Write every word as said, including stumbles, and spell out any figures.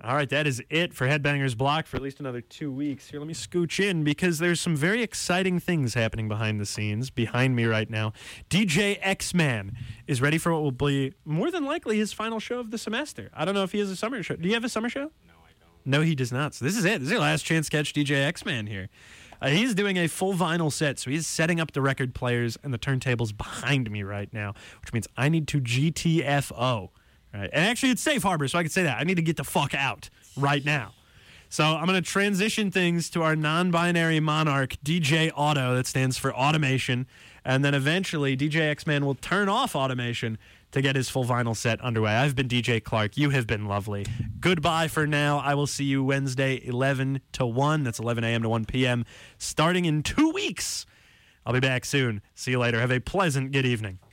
All right, that is it for Headbangers Block for at least another two weeks. Here, let me scooch in because there's some very exciting things happening behind the scenes, behind me right now. D J X-Man is ready for what will be more than likely his final show of the semester. I don't know if he has a summer show. Do you have a summer show? No, I don't. No, he does not. So this is it. This is your last chance to catch D J X-Man here. Uh, he's doing a full vinyl set, so he's setting up the record players and the turntables behind me right now, which means I need to G T F O. Right. And actually, it's safe harbor, so I can say that. I need to get the fuck out right now. So I'm going to transition things to our non-binary monarch, D J Auto, that stands for automation. And then eventually, D J X-Man will turn off automation to get his full vinyl set underway. I've been D J Clark. You have been lovely. Goodbye for now. I will see you Wednesday, eleven to one. That's eleven a.m. to one p.m. starting in two weeks. I'll be back soon. See you later. Have a pleasant good evening.